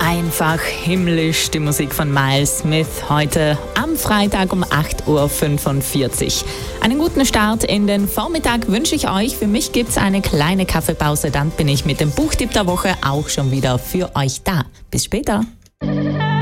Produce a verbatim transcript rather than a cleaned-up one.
Einfach himmlisch, die Musik von Miles Smith heute am Freitag um acht Uhr fünfundvierzig. Einen guten Start in den Vormittag wünsche ich euch. Für mich gibt es eine kleine Kaffeepause, dann bin ich mit dem Buchtipp der Woche auch schon wieder für euch da. Bis später.